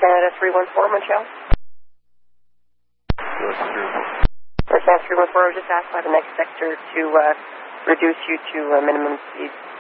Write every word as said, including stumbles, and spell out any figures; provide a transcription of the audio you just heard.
Canada three one four, Montreal. Air Canada three one four, I was just asked by the next sector to uh, reduce you to uh, minimum speed.